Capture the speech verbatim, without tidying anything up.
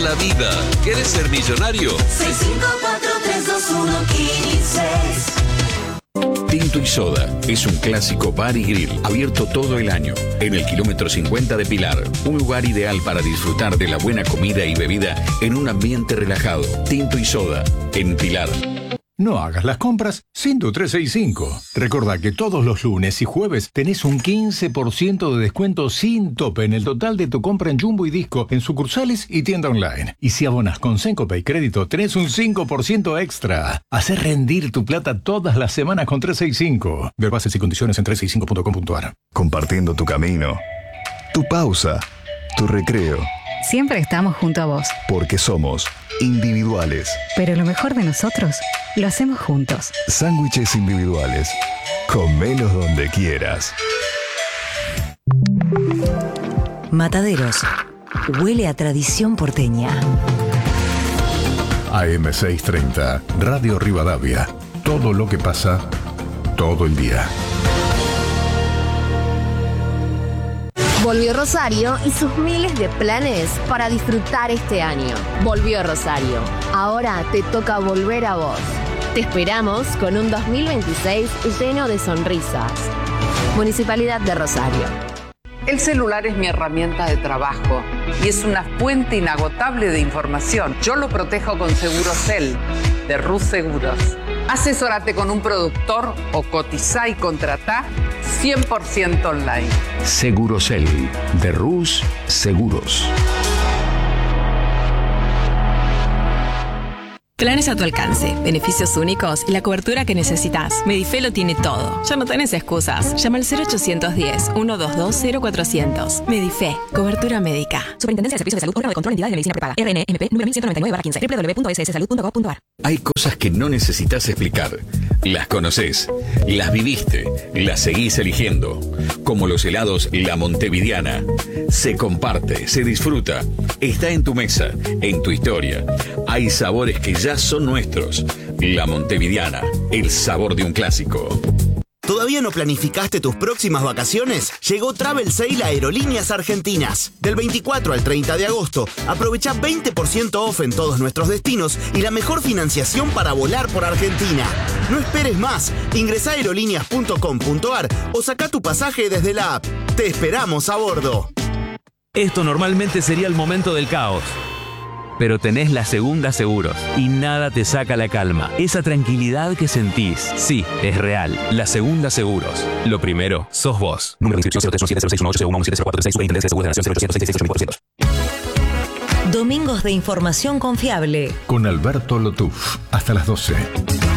la vida. ¿Querés ser millonario? seis cinco cuatro tres dos uno seis. Tinto y Soda es un clásico bar y grill abierto todo el año en el kilómetro cincuenta de Pilar. Un lugar ideal para disfrutar de la buena comida y bebida en un ambiente relajado. Tinto y Soda en Pilar. No hagas las compras sin tu trescientos sesenta y cinco. Recordá que todos los lunes y jueves tenés un quince por ciento de descuento sin tope en el total de tu compra en Jumbo y Disco, en sucursales y tienda online. Y si abonas con Sencope y Crédito, tenés un cinco por ciento extra. Hacé rendir tu plata todas las semanas con trescientos sesenta y cinco. Ver bases y condiciones en trescientos sesenta y cinco punto com punto a r. Compartiendo tu camino, tu pausa, tu recreo. Siempre estamos junto a vos. Porque somos individuales. Pero lo mejor de nosotros lo hacemos juntos. Sándwiches individuales. Comelos donde quieras. Mataderos. Huele a tradición porteña. A M seiscientos treinta, Radio Rivadavia. Todo lo que pasa, todo el día. Volvió Rosario y sus miles de planes para disfrutar este año. Volvió Rosario. Ahora te toca volver a vos. Te esperamos con un dos mil veintiséis lleno de sonrisas. Municipalidad de Rosario. El celular es mi herramienta de trabajo y es una fuente inagotable de información. Yo lo protejo con Segurosel de Rus Seguros. Asesórate con un productor o cotizá y contratá cien por ciento online. Segurosel de Rus Seguros. Planes a tu alcance, beneficios únicos y la cobertura que necesitas. Medife lo tiene todo. Ya no tenés excusas. Llama al cero ochocientos diez, ciento veintidós, cero cuatrocientos. Medife, cobertura médica. Superintendencia de Servicios de Salud, órgano de control de entidades de medicina prepaga. R N M P número mil ciento noventa y nueve barra quince. doble u doble u doble u punto s s salud punto gov punto a r. Hay cosas que no necesitas explicar. Las conoces, las viviste, las seguís eligiendo. Como los helados La Montevidiana. Se comparte, se disfruta. Está en tu mesa, en tu historia. Hay sabores que ya son nuestros. La Montevidiana, el sabor de un clásico. ¿Todavía no planificaste tus próximas vacaciones? Llegó Travel Sale a Aerolíneas Argentinas. Del veinticuatro al treinta de agosto, aprovecha veinte por ciento off en todos nuestros destinos y la mejor financiación para volar por Argentina. No esperes más. Ingresá a aerolíneas punto com punto a r o saca tu pasaje desde la app. Te esperamos a bordo. Esto normalmente sería el momento del caos. Pero tenés la Segunda Seguros y nada te saca la calma. Esa tranquilidad que sentís, sí, es real. La Segunda Seguros. Lo primero, sos vos. Número de inscripción cero tres uno siete cero seis uno ocho cero uno siete cero cuatro seis. Superintendencia de Seguros de la Nación cero ochocientos sesenta y seis ocho mil cuatrocientos. Domingos de información confiable. Con Alberto Lotuf. Hasta las doce.